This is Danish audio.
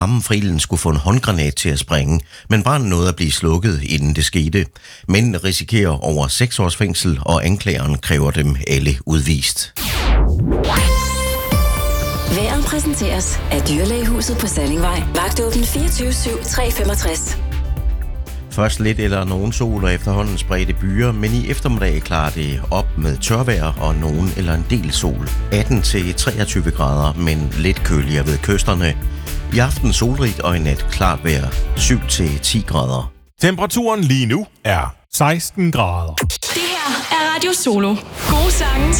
Frilen skulle få en håndgranat til at springe, men branden nåede at blive slukket, inden det skete. Mændene risikerer over 6 års fængsel, og anklageren kræver dem alle udvist. Vejret præsenteres af Dyrlægehuset på Sallingvej. Vagtåben 24/7/365. Først lidt eller nogen sol og efterhånden spredte byer, men i eftermiddag klarer det op med tørvejr og nogen eller en del sol. 18-23 grader, men lidt køligere ved kysterne. I aften solrigt og i nat klart vejr. 7-10 grader. Temperaturen lige nu er 16 grader. Det her er Radio Solo. Gode sange til